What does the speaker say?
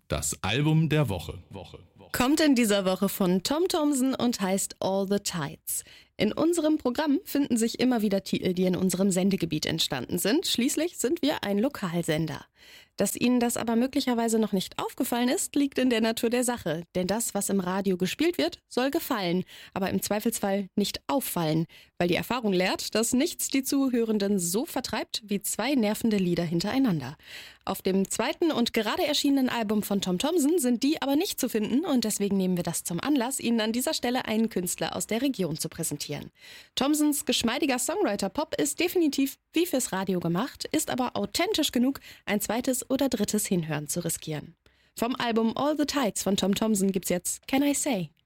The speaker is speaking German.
Das Album der Woche. Kommt in dieser Woche von Tom Thomsen und heißt All the Tides. In unserem Programm finden sich immer wieder Titel, die in unserem Sendegebiet entstanden sind. Schließlich sind wir ein Lokalsender. Dass Ihnen das aber möglicherweise noch nicht aufgefallen ist, liegt in der Natur der Sache. Denn das, was im Radio gespielt wird, soll gefallen, aber im Zweifelsfall nicht auffallen. Weil die Erfahrung lehrt, dass nichts die Zuhörenden so vertreibt wie zwei nervende Lieder hintereinander. Auf dem zweiten und gerade erschienenen Album von Tom Thomsen sind die aber nicht zu finden und deswegen nehmen wir das zum Anlass, Ihnen an dieser Stelle einen Künstler aus der Region zu präsentieren. Thomsens geschmeidiger Songwriter-Pop ist definitiv wie fürs Radio gemacht, ist aber authentisch genug, ein zweites oder drittes Hinhören zu riskieren. Vom Album All the Tides von Tom Thomsen gibt's jetzt Can I Say?